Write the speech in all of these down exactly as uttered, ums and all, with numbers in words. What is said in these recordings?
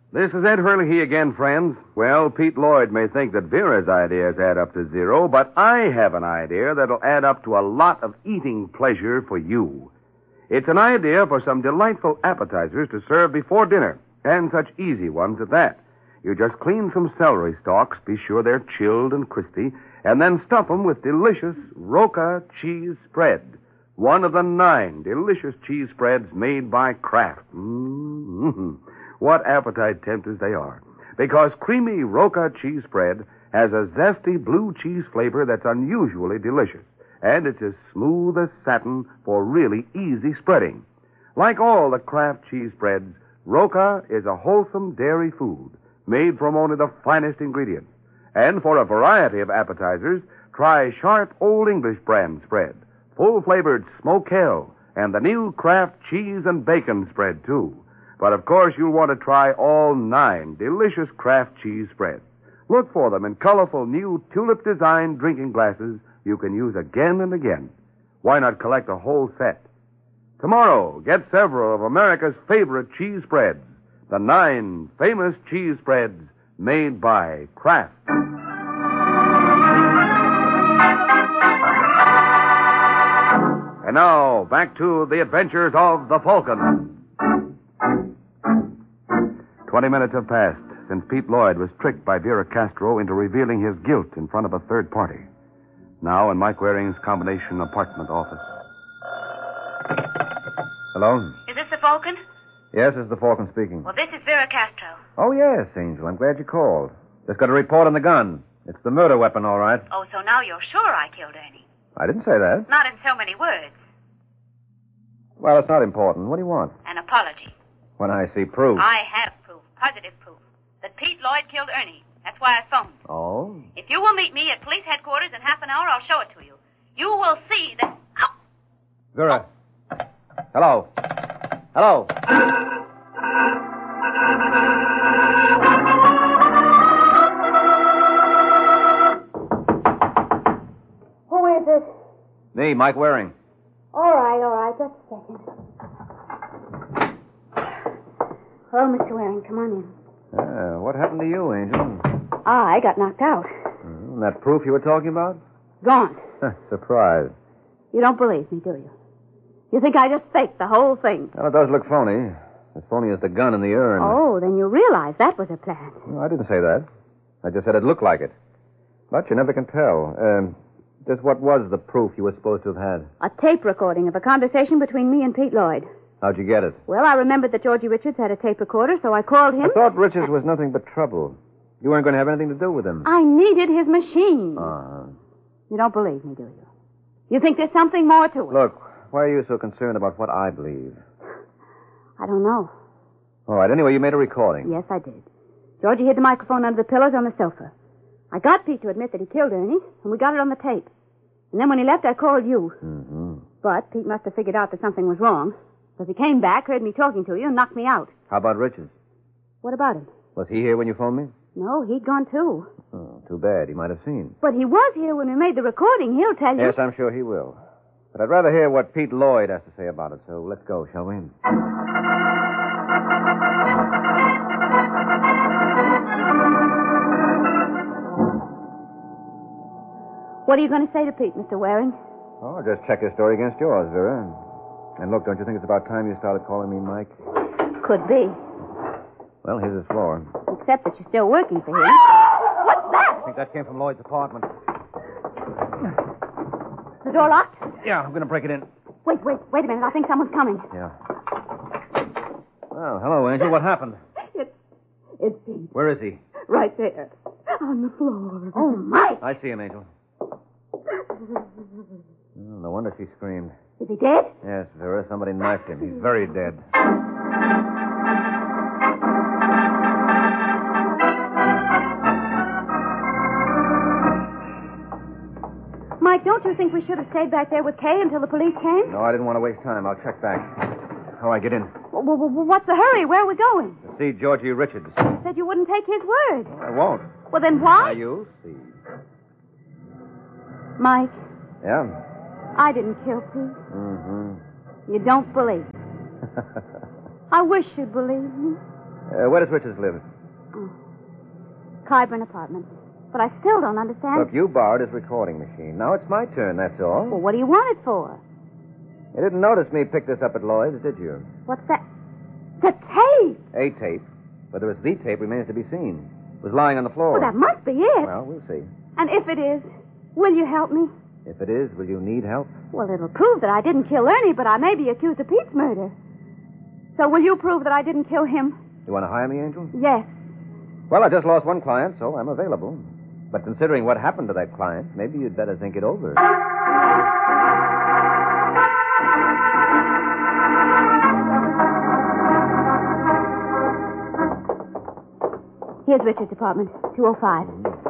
This is Ed Hurley again, friends. Well, Pete Lloyd may think that Vera's ideas add up to zero, but I have an idea that'll add up to a lot of eating pleasure for you. It's an idea for some delightful appetizers to serve before dinner, and such easy ones at that. You just clean some celery stalks, be sure they're chilled and crispy, and then stuff them with delicious Roca cheese spread. One of the nine delicious cheese spreads made by Kraft. Mm-hmm. What appetite tempters they are. Because creamy Roca cheese spread has a zesty blue cheese flavor that's unusually delicious. And it's as smooth as satin for really easy spreading. Like all the Kraft cheese spreads, Roca is a wholesome dairy food made from only the finest ingredients. And for a variety of appetizers, try Sharp Old English brand spread, full-flavored smoked hell, and the new Kraft cheese and bacon spread, too. But, of course, you'll want to try all nine delicious Kraft cheese spreads. Look for them in colorful new tulip-designed drinking glasses you can use again and again. Why not collect a whole set? Tomorrow, get several of America's favorite cheese spreads, the nine famous cheese spreads made by Kraft. And now, back to the adventures of the Falcon. Twenty minutes have passed since Pete Lloyd was tricked by Vera Castro into revealing his guilt in front of a third party. Now in Mike Waring's combination apartment office. Hello? Is this the Falcon? Yes, this is the Falcon speaking. Well, this is Vera Castro. Oh, yes, Angel. I'm glad you called. Just got a report on the gun. It's the murder weapon, all right. Oh, so now you're sure I killed Ernie? I didn't say that. Not in so many words. Well, it's not important. What do you want? An apology. When I see proof. I have proof, positive proof, that Pete Lloyd killed Ernie. That's why I phoned. Oh? If you will meet me at police headquarters in half an hour, I'll show it to you. You will see that... Ow! Vera. Hello. Hello. Who is it? Me, Mike Waring. All right, all right. Just a second. Hello, Mister Waring. Come on in. Uh, what happened to you, Angel? Ah, I got knocked out. Mm, that proof you were talking about? Gone. Surprised. You don't believe me, do you? You think I just faked the whole thing? Well, it does look phony. As phony as the gun in the urn. Oh, then you realize that was a plan. No, I didn't say that. I just said it looked like it. But you never can tell. Um, just what was the proof you were supposed to have had? A tape recording of a conversation between me and Pete Lloyd. How'd you get it? Well, I remembered that Georgie Richards had a tape recorder, so I called him. I thought Richards was nothing but trouble. You weren't going to have anything to do with him. I needed his machine. Uh-huh. You don't believe me, do you? You think there's something more to it? Look, why are you so concerned about what I believe? I don't know. All right, anyway, you made a recording. Yes, I did. Georgie hid the microphone under the pillows on the sofa. I got Pete to admit that he killed Ernie, and we got it on the tape. And then when he left, I called you. Mm-hmm. But Pete must have figured out that something was wrong. Because he came back, heard me talking to you, and knocked me out. How about Richards? What about him? Was he here when you phoned me? No, he'd gone too. Oh, too bad. He might have seen. But he was here when we made the recording. He'll tell you. Yes, I'm sure he will. But I'd rather hear what Pete Lloyd has to say about it, so let's go, shall we? What are you going to say to Pete, Mister Waring? Oh, just check his story against yours, Vera. And look, don't you think it's about time you started calling me Mike? Could be. Well, here's his floor. Except that you're still working for him. What's that? I think that came from Lloyd's apartment. The door locked? Yeah, I'm going to break it in. Wait, wait, wait a minute. I think someone's coming. Yeah. Well, hello, Angel. What happened? It's, it's Pete. Where is he? Right there. On the floor. Oh, Mike! I see him, Angel. Oh, no wonder she screamed. Is he dead? Yes, Vera. Somebody knifed him. He's very dead. Mike, don't you think we should have stayed back there with Kay until the police came? No, I didn't want to waste time. I'll check back. All right, get in. W- w- w- what's the hurry? Where are we going? To see Georgie Richards. You said you wouldn't take his word. I won't. Well, then why? Now, you'll see. Mike, Yeah? I didn't kill Pete. Mm-hmm. You don't believe me. I wish you'd believe me. Uh, where does Richards live? Oh. Clyburn Apartments. But I still don't understand. Look, you borrowed his recording machine. Now it's my turn, that's all. Well, what do you want it for? You didn't notice me pick this up at Lloyd's, did you? What's that? The tape! A tape. Whether it's the tape remains to be seen. It was lying on the floor. Well, that must be it. Well, we'll see. And if it is, will you help me? If it is, will you need help? Well, it'll prove that I didn't kill Ernie, but I may be accused of Pete's murder. So will you prove that I didn't kill him? You want to hire me, Angel? Yes. Well, I just lost one client, so I'm available. But considering what happened to that client, maybe you'd better think it over. Here's Richard's apartment, two oh five.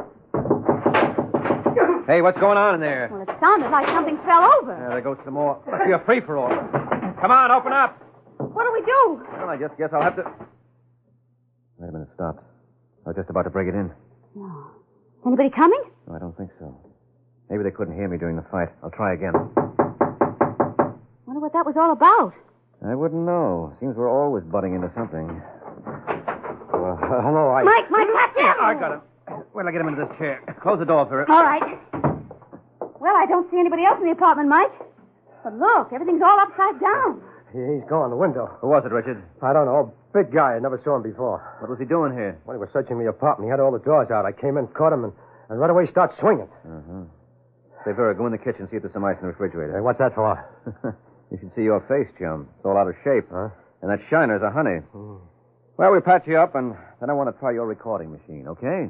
Hey, what's going on in there? Well, it sounded like something fell over. Yeah, there goes some more. Must be a free-for-all. Come on, open up. What do we do? Well, I just guess I'll have to... Wait a minute, stop. I was just about to break it in. No. Anybody coming? No, I don't think so. Maybe they couldn't hear me during the fight. I'll try again. Wonder what that was all about. I wouldn't know. Seems we're always butting into something. Well, uh, hello, I... Mike, Mike, catch him! I got him. Wait till I get him into this chair. Close the door for her. All right. Well, I don't see anybody else in the apartment, Mike. But look, everything's all upside down. He's gone, the window. Who was it, Richard? I don't know. Big guy. I never saw him before. What was he doing here? When he was searching the apartment, he had all the drawers out. I came in, caught him, and, and right away started swinging. Uh-huh. Say, Vera, go in the kitchen, see if there's some ice in the refrigerator. Hey, what's that for? You should see your face, chum. It's all out of shape. Huh? And that shiner's a honey. Mm. Well, we'll patch you up, and then I want to try your recording machine, okay?